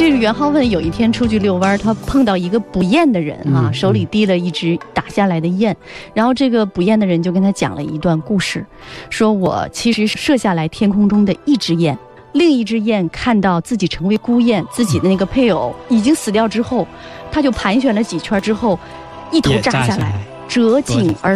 这是元好问有一天出去遛弯，他碰到一个捕雁的人啊，手里提了一只打下来的雁，然后这个捕雁的人就跟他讲了一段故事，说我其实是射下来天空中的一只雁，另一只雁看到自己成为孤雁，自己的那个配偶已经死掉之后，他就盘旋了几圈之后，一头炸下来，折颈而